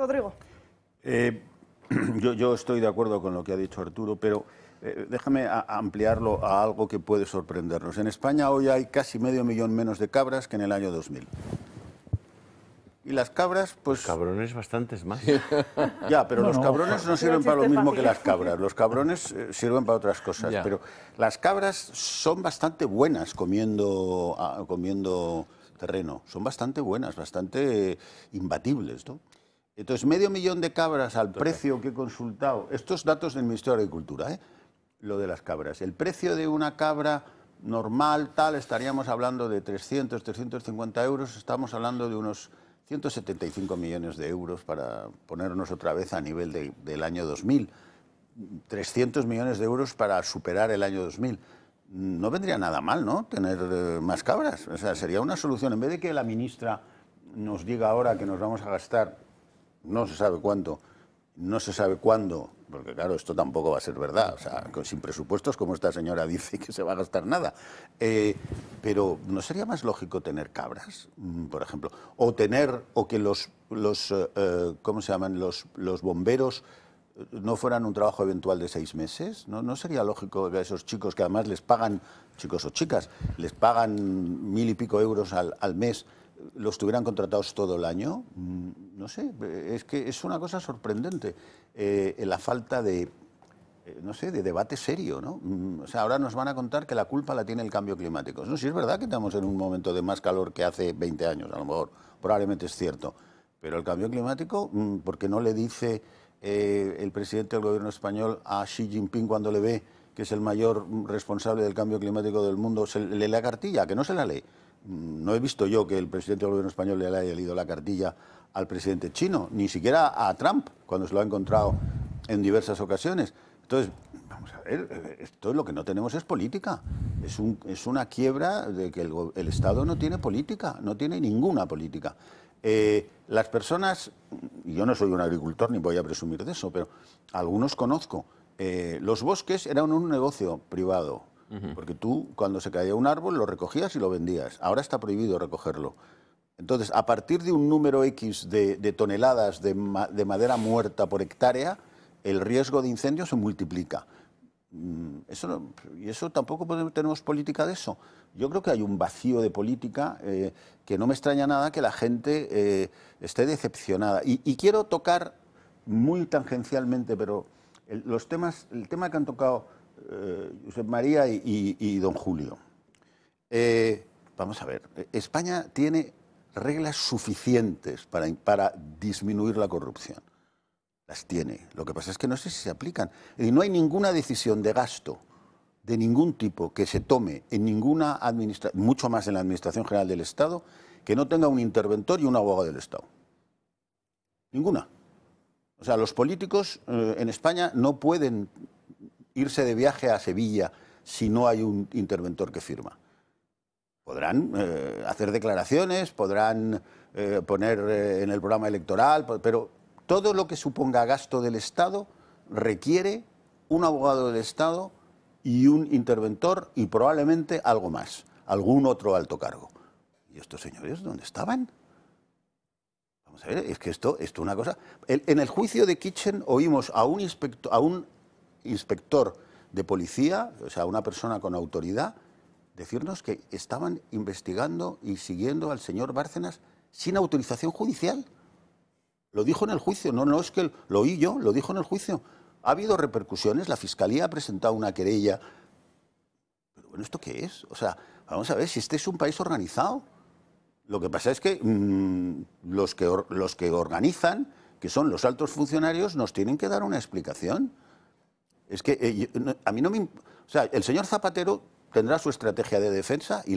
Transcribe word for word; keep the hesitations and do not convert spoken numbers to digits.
Rodrigo. Eh, yo, yo estoy de acuerdo con lo que ha dicho Arturo, pero eh, déjame a, ampliarlo a algo que puede sorprendernos. En España hoy hay casi medio millón menos de cabras que en el año dos mil. Y las cabras, pues... Cabrones bastantes más. Ya, pero No, los no, cabrones ojo. no sirven Era para lo chiste mismo fácil. que las cabras. Los cabrones eh, sirven para otras cosas. Ya. Pero las cabras son bastante buenas comiendo, ah, comiendo terreno. Son bastante buenas, bastante eh, imbatibles, ¿no? Entonces, medio millón de cabras al precio que he consultado. Estos datos del Ministerio de Agricultura, ¿eh? Lo de las cabras. El precio de una cabra normal, tal, estaríamos hablando de trescientos, trescientos cincuenta euros. Estamos hablando de unos ciento setenta y cinco millones de euros para ponernos otra vez a nivel de, del año dos mil. trescientos millones de euros para superar el año dos mil. No vendría nada mal, ¿no?, tener eh, más cabras. O sea, sería una solución. En vez de que la ministra nos diga ahora que nos vamos a gastar, no se sabe cuánto, no se sabe cuándo, porque claro, esto tampoco va a ser verdad. O sea, con, sin presupuestos, como esta señora dice que se va a gastar nada. Eh, pero ¿no sería más lógico tener cabras, por ejemplo? O tener, o que los, los eh, ¿cómo se llaman? Los, los bomberos no fueran un trabajo eventual de seis meses. ¿No, no sería lógico que a esos chicos, que además les pagan, chicos o chicas, les pagan mil y pico euros al, al mes, los tuvieran contratados todo el año? No sé, es que es una cosa sorprendente eh, la falta de, eh, no sé, de debate serio, ¿no? O sea, ahora nos van a contar que la culpa la tiene el cambio climático. No, sí es verdad que estamos en un momento de más calor que hace veinte años, a lo mejor, probablemente es cierto, pero el cambio climático, ¿por qué no le dice eh, el presidente del gobierno español a Xi Jinping cuando le ve que es el mayor responsable del cambio climático del mundo, se le lee la cartilla, que no se la lee? No he visto yo que el presidente del gobierno español le haya leído la cartilla al presidente chino, ni siquiera a Trump, cuando se lo ha encontrado en diversas ocasiones. Entonces, vamos a ver, esto lo que no tenemos es política. Es, un, es una quiebra de que el, el Estado no tiene política, no tiene ninguna política. Eh, las personas, yo no soy un agricultor ni voy a presumir de eso, pero algunos conozco. Eh, los bosques eran un negocio privado. Porque tú, cuando se caía un árbol, lo recogías y lo vendías. Ahora está prohibido recogerlo. Entonces, a partir de un número X de, de toneladas de, ma de madera muerta por hectárea, el riesgo de incendio se multiplica. Eso no, y eso tampoco podemos, tenemos política de eso. Yo creo que hay un vacío de política eh, que no me extraña nada que la gente eh, esté decepcionada. Y, y quiero tocar muy tangencialmente, pero el, los temas, el tema que han tocado Eh, Josep María y, y, y don Julio. Eh, vamos a ver, España tiene reglas suficientes para, para disminuir la corrupción. Las tiene. Lo que pasa es que no sé si se aplican. Y no hay ninguna decisión de gasto de ningún tipo que se tome en ninguna administración, mucho más en la Administración General del Estado, que no tenga un interventor y un abogado del Estado. Ninguna. O sea, los políticos eh, en España no pueden irse de viaje a Sevilla si no hay un interventor que firma. Podrán eh, hacer declaraciones, podrán eh, poner eh, en el programa electoral, pero todo lo que suponga gasto del Estado requiere un abogado del Estado y un interventor y probablemente algo más, algún otro alto cargo. ¿Y estos señores dónde estaban? Vamos a ver, es que esto es una cosa... El, en el juicio de Kitchen oímos a un inspector... A un inspector de policía, o sea, una persona con autoridad, decirnos que estaban investigando y siguiendo al señor Bárcenas sin autorización judicial. Lo dijo en el juicio, no, no es que lo oí yo, lo dijo en el juicio. Ha habido repercusiones, la Fiscalía ha presentado una querella. Pero bueno, ¿esto qué es? O sea, vamos a ver, si este es un país organizado. Lo que pasa es que mmm, los que, los que organizan, que son los altos funcionarios, nos tienen que dar una explicación. Es que eh, a mí no me... O sea, el señor Zapatero tendrá su estrategia de defensa y